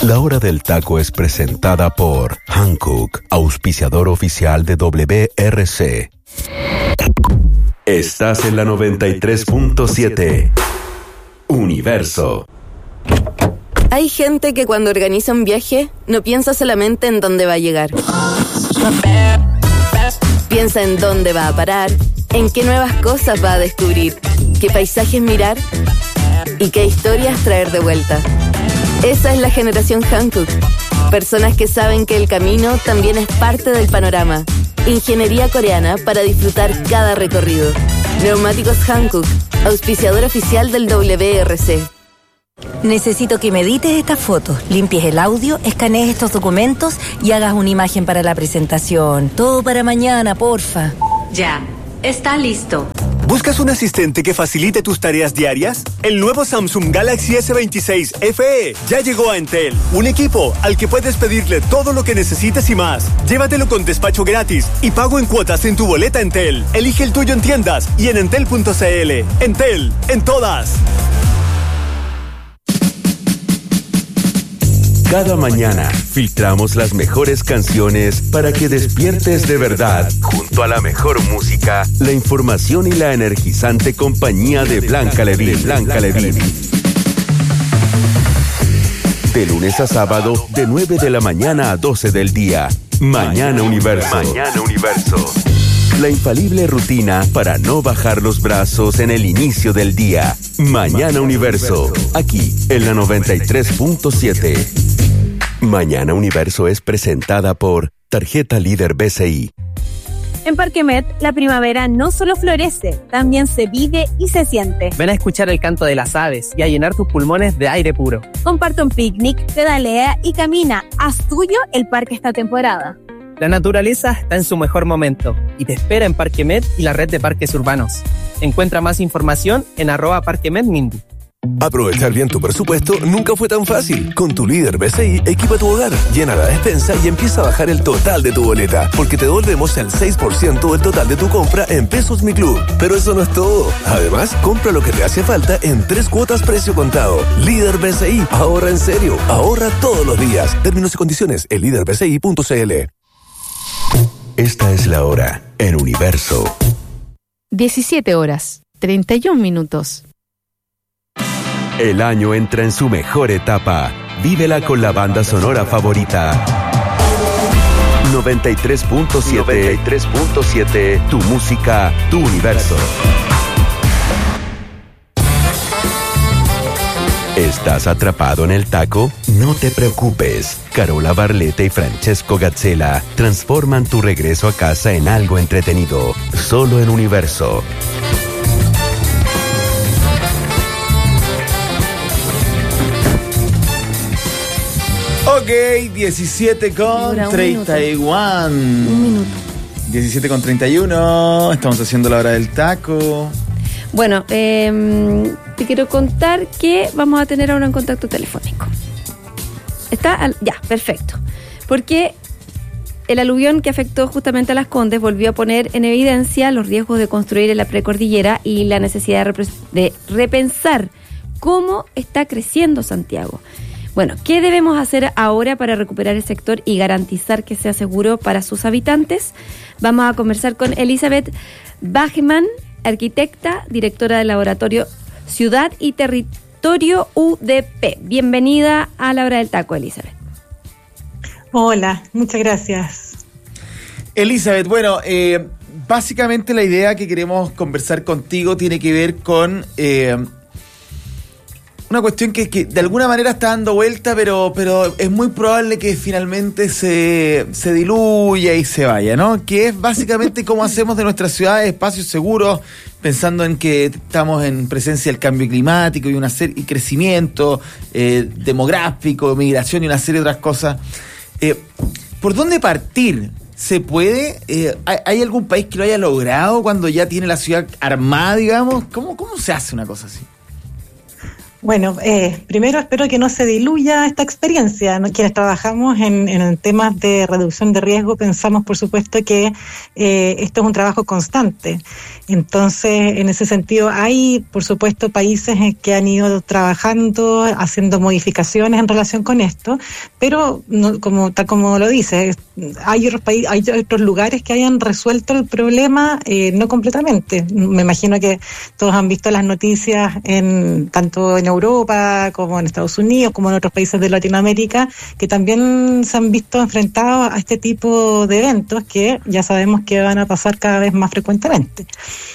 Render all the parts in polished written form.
La Hora del Taco es presentada por Hankook, auspiciador oficial de WRC. Estás en la 93.7. Universo. Hay gente que cuando organiza un viaje no piensa solamente en dónde va a llegar. Piensa en dónde va a parar, en qué nuevas cosas va a descubrir, qué paisajes mirar y qué historias traer de vuelta. Esa es la generación Hankook. Personas que saben que el camino también es parte del panorama. Ingeniería coreana para disfrutar cada recorrido. Neumáticos Hankook, auspiciador oficial del WRC. Necesito que me edites estas fotos, limpies el audio, escanees estos documentos y hagas una imagen para la presentación. Todo para mañana, porfa. Ya, está listo. ¿Buscas un asistente que facilite tus tareas diarias? El nuevo Samsung Galaxy S26 FE ya llegó a Entel. Un equipo al que puedes pedirle todo lo que necesites y más. Llévatelo con despacho gratis y pago en cuotas en tu boleta Entel. Elige el tuyo en tiendas y en entel.cl. Entel, en todas. Cada mañana filtramos las mejores canciones para que despiertes de verdad. Junto a la mejor música, la información y la energizante compañía de Blanca Levin. De lunes a sábado, de 9 de la mañana a 12 del día. Mañana Universo. La infalible rutina para no bajar los brazos en el inicio del día. Mañana Universo. Aquí, en la 93.7. Mañana Universo es presentada por Tarjeta Líder BCI. En Parque Met, la primavera no solo florece, también se vive y se siente. Ven a escuchar el canto de las aves y a llenar tus pulmones de aire puro. Comparte un picnic, pedalea y camina. Haz tuyo el parque esta temporada. La naturaleza está en su mejor momento y te espera en Parque Met y la red de parques urbanos. Encuentra más información en @parquemetmindy. Aprovechar bien tu presupuesto nunca fue tan fácil. Con tu Líder BCI, equipa tu hogar, llena la despensa y empieza a bajar el total de tu boleta, porque te devolvemos el 6% del total de tu compra en Pesos Mi Club. Pero eso no es todo. Además, compra lo que te hace falta en 3 cuotas precio contado. Líder BCI, ahorra en serio, ahorra todos los días. Términos y condiciones en liderbci.cl. Esta es la hora en Universo. 17 horas, 31 minutos. El año entra en su mejor etapa. Vívela con la banda sonora favorita. 93.7. Tu música, tu universo. ¿Estás atrapado en el taco? No te preocupes. Carola Barletta y Francesco Gazzella transforman tu regreso a casa en algo entretenido. Solo en Universo. Ok, 17:31. Un minuto. 17:31. Estamos haciendo la hora del taco. Bueno, te quiero contar que vamos a tener ahora un contacto telefónico. Ya, perfecto. Porque el aluvión que afectó justamente a Las Condes volvió a poner en evidencia los riesgos de construir en la precordillera y la necesidad de repensar cómo está creciendo Santiago. Bueno, ¿qué debemos hacer ahora para recuperar el sector y garantizar que sea seguro para sus habitantes? Vamos a conversar con Elizabeth Bachmann, arquitecta, directora del laboratorio Ciudad y Territorio UDP. Bienvenida a la hora del taco, Elizabeth. Hola, muchas gracias. Elizabeth, bueno, básicamente la idea que queremos conversar contigo tiene que ver con una cuestión que de alguna manera está dando vuelta, pero es muy probable que finalmente se diluya y se vaya, ¿no? Que es básicamente cómo hacemos de nuestras ciudades espacios seguros, pensando en que estamos en presencia del cambio climático y y crecimiento demográfico, migración y una serie de otras cosas. ¿Por dónde partir? ¿Se puede? ¿Hay algún país que lo haya logrado cuando ya tiene la ciudad armada, digamos? ¿Cómo se hace una cosa así? Bueno, primero espero que no se diluya esta experiencia. Quienes trabajamos en temas de reducción de riesgo pensamos, por supuesto, que esto es un trabajo constante. Entonces, en ese sentido, hay, por supuesto, países que han ido trabajando, haciendo modificaciones en relación con esto, pero tal como lo dice, hay otros lugares que hayan resuelto el problema, no completamente. Me imagino que todos han visto las noticias tanto en Europa como en Estados Unidos como en otros países de Latinoamérica que también se han visto enfrentados a este tipo de eventos que ya sabemos que van a pasar cada vez más frecuentemente.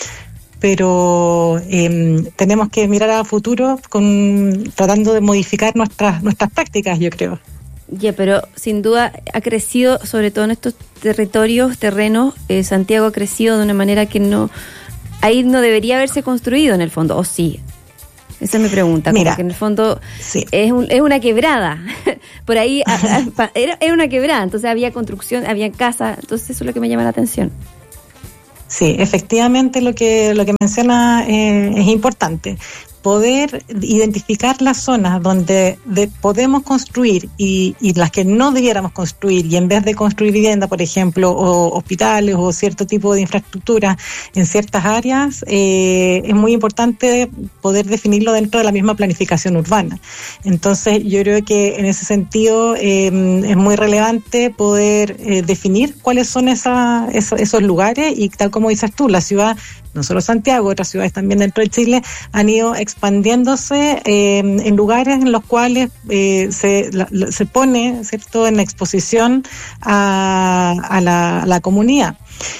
Pero tenemos que mirar a futuro tratando de modificar nuestras prácticas, yo creo. Pero sin duda ha crecido, sobre todo en estos terrenos, Santiago ha crecido de una manera que ahí no debería haberse construido en el fondo, ¿o sí? Esa es mi pregunta. Mira, como que en el fondo sí. es una quebrada. Por ahí era una quebrada, entonces había construcción, había casa, entonces eso es lo que me llama la atención. Sí, efectivamente lo que menciona es importante. Poder identificar las zonas donde podemos construir y las que no debiéramos construir, y en vez de construir vivienda, por ejemplo, o hospitales o cierto tipo de infraestructura en ciertas áreas, es muy importante poder definirlo dentro de la misma planificación urbana. Entonces, yo creo que en ese sentido es muy relevante poder definir cuáles son esos lugares, y tal como dices tú, la ciudad, no solo Santiago, otras ciudades también dentro de Chile, han ido expandiéndose en lugares en los cuales se pone, ¿cierto?, en exposición a la comunidad.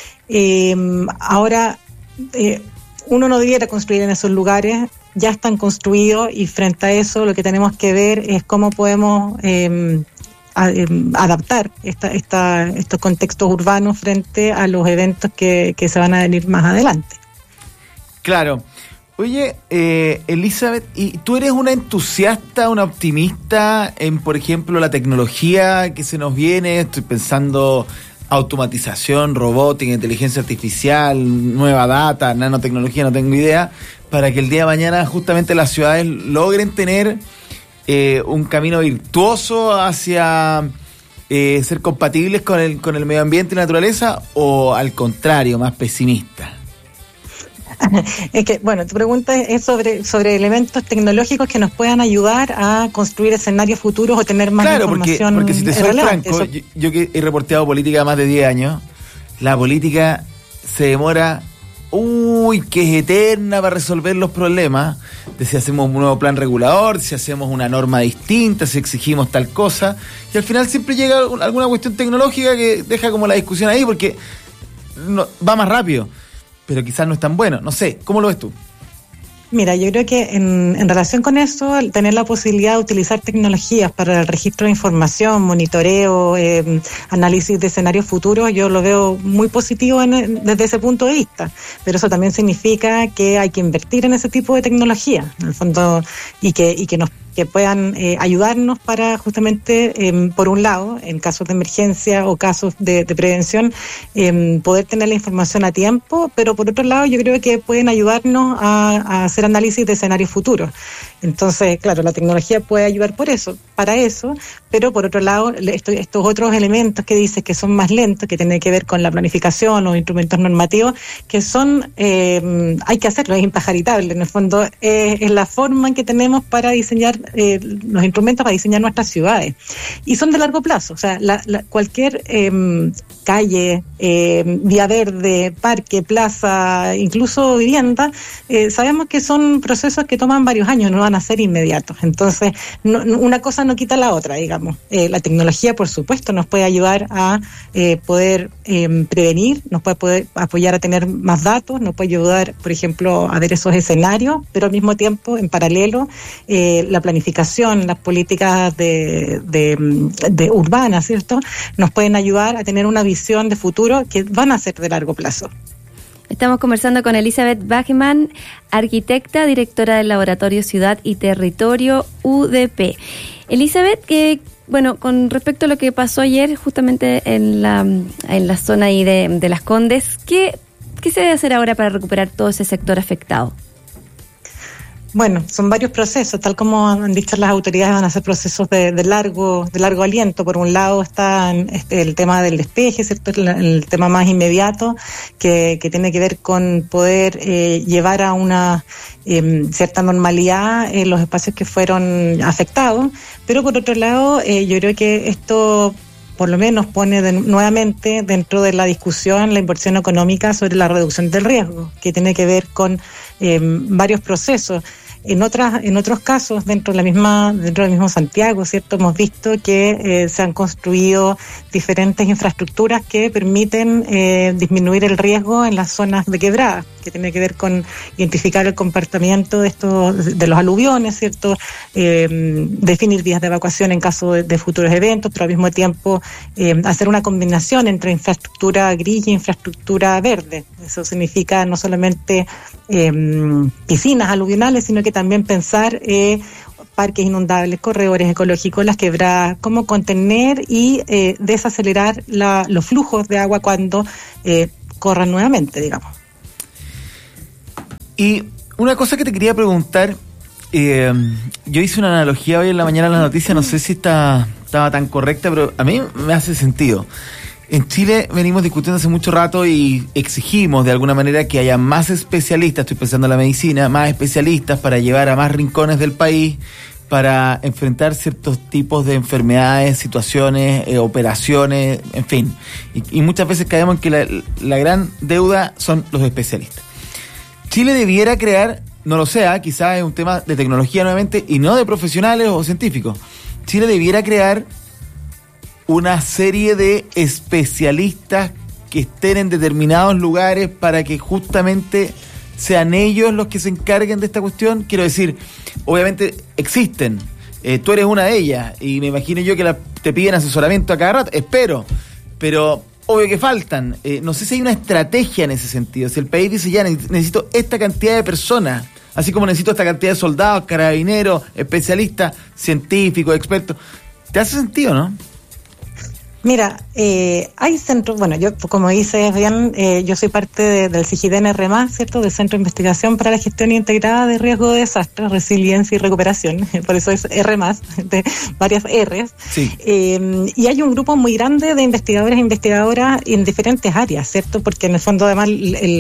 Ahora, uno no debiera construir en esos lugares, ya están construidos, y frente a eso lo que tenemos que ver es cómo podemos adaptar estos contextos urbanos frente a los eventos que se van a venir más adelante. Claro. Oye, Elizabeth, ¿y tú eres una entusiasta, una optimista en, por ejemplo, la tecnología que se nos viene? Estoy pensando automatización, robótica, inteligencia artificial, nueva data, nanotecnología, no tengo idea, para que el día de mañana justamente las ciudades logren tener un camino virtuoso hacia ser compatibles con el medio ambiente y la naturaleza, o al contrario, más pesimista. Es que, bueno, tu pregunta es sobre elementos tecnológicos que nos puedan ayudar a construir escenarios futuros o tener más información. Claro, porque si te soy franco, yo que he reporteado política más de 10 años, la política se demora, que es eterna para resolver los problemas, de si hacemos un nuevo plan regulador, si hacemos una norma distinta, si exigimos tal cosa, y al final siempre llega alguna cuestión tecnológica que deja como la discusión ahí, porque va más rápido, pero quizás no es tan bueno. No sé, ¿cómo lo ves tú? Mira, yo creo que en relación con eso, tener la posibilidad de utilizar tecnologías para el registro de información, monitoreo, análisis de escenarios futuros, yo lo veo muy positivo desde ese punto de vista. Pero eso también significa que hay que invertir en ese tipo de tecnología, en el fondo, y que puedan ayudarnos para justamente, por un lado, en casos de emergencia o casos de prevención, poder tener la información a tiempo, pero por otro lado yo creo que pueden ayudarnos a hacer análisis de escenarios futuros. Entonces, claro, la tecnología puede ayudar para eso, pero por otro lado, estos otros elementos que dices que son más lentos, que tienen que ver con la planificación o instrumentos normativos, que son, hay que hacerlo, es impajaritable. En el fondo, es la forma en que tenemos para diseñar los instrumentos para diseñar nuestras ciudades, y son de largo plazo. O sea, cualquier calle, vía verde, parque, plaza, incluso vivienda, sabemos que son procesos que toman varios años, no van a ser inmediatos. Entonces, una cosa no quita la otra, digamos. La tecnología, por supuesto, nos puede ayudar a poder prevenir, nos puede poder apoyar a tener más datos, nos puede ayudar, por ejemplo, a ver esos escenarios, pero al mismo tiempo, en paralelo, la planificación, las políticas de urbanas, ¿cierto?, nos pueden ayudar a tener una visión de futuro que van a ser de largo plazo. Estamos conversando con Elizabeth Bachmann, arquitecta, directora del Laboratorio Ciudad y Territorio UDP. Elizabeth, con respecto a lo que pasó ayer justamente en la zona ahí de Las Condes, ¿qué se debe hacer ahora para recuperar todo ese sector afectado? Bueno, son varios procesos, tal como han dicho las autoridades, van a ser procesos de largo aliento. Por un lado está el tema del despeje, ¿cierto? El tema más inmediato que tiene que ver con poder llevar a una cierta normalidad en los espacios que fueron afectados. Pero por otro lado, yo creo que esto por lo menos pone nuevamente dentro de la discusión la inversión económica sobre la reducción del riesgo, que tiene que ver con varios procesos. En otros casos, dentro del mismo Santiago, ¿cierto? Hemos visto que se han construido diferentes infraestructuras que permiten disminuir el riesgo en las zonas de quebrada, que tiene que ver con identificar el comportamiento de los aluviones, ¿cierto? Definir vías de evacuación en caso de futuros eventos, pero al mismo tiempo hacer una combinación entre infraestructura gris y infraestructura verde. Eso significa no solamente piscinas aluvionales, sino que también pensar parques inundables, corredores ecológicos, las quebradas, cómo contener y desacelerar los flujos de agua cuando corran nuevamente, digamos. Y una cosa que te quería preguntar, yo hice una analogía hoy en la mañana en las noticias, no sé si estaba tan correcta, pero a mí me hace sentido. En Chile venimos discutiendo hace mucho rato y exigimos de alguna manera que haya más especialistas, estoy pensando en la medicina, más especialistas para llevar a más rincones del país, para enfrentar ciertos tipos de enfermedades, situaciones, operaciones, en fin. Y muchas veces caemos en que la gran deuda son los especialistas. Chile debiera crear, no lo sé, quizás es un tema de tecnología nuevamente y no de profesionales o científicos. Chile debiera crear una serie de especialistas que estén en determinados lugares para que justamente sean ellos los que se encarguen de esta cuestión. Quiero decir, obviamente existen, tú eres una de ellas y me imagino yo que te piden asesoramiento a cada rato, espero, pero obvio que faltan. No sé si hay una estrategia en ese sentido, si el país dice ya necesito esta cantidad de personas, así como necesito esta cantidad de soldados, carabineros, especialistas, científicos, expertos. ¿Te hace sentido, no? Mira, hay centros, bueno, yo, como dices bien, yo soy parte del CIGIDEN-R+, ¿cierto?, del Centro de Investigación para la Gestión Integrada de Riesgo de Desastres, Resiliencia y Recuperación, por eso es R+, de varias R's. Sí. Y hay un grupo muy grande de investigadores e investigadoras en diferentes áreas, ¿cierto?, porque en el fondo además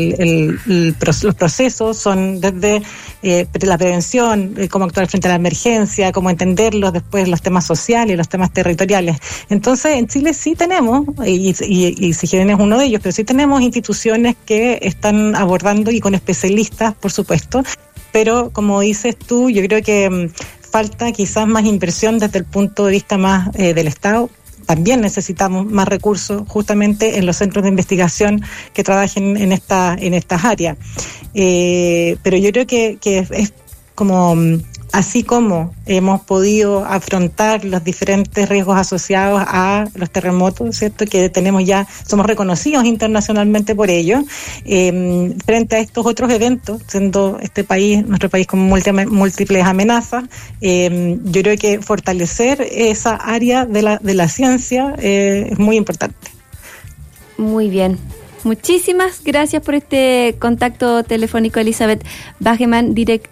los procesos son desde la prevención, cómo actuar frente a la emergencia, cómo entenderlos, después los temas sociales, los temas territoriales. Entonces, en Chile sí tenemos, y CIGIDEN es uno de ellos, pero sí tenemos instituciones que están abordando y con especialistas, por supuesto, pero como dices tú, yo creo que falta quizás más inversión desde el punto de vista más del Estado. También necesitamos más recursos justamente en los centros de investigación que trabajen en estas áreas. Pero yo creo que es como... Así como hemos podido afrontar los diferentes riesgos asociados a los terremotos, ¿cierto?, que tenemos ya, somos reconocidos internacionalmente por ello, frente a estos otros eventos, siendo nuestro país con múltiples amenazas, yo creo que fortalecer esa área de la ciencia es muy importante. Muy bien. Muchísimas gracias por este contacto telefónico, Elizabeth Bageman,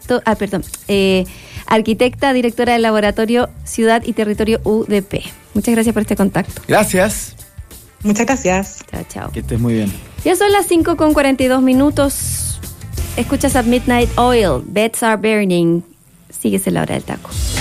arquitecta, directora del Laboratorio Ciudad y Territorio UDP. Muchas gracias por este contacto. Gracias. Muchas gracias. Chao. Que estés muy bien. Ya son las 5:42. Escuchas a Midnight Oil, Beds Are Burning. Síguese la hora del taco.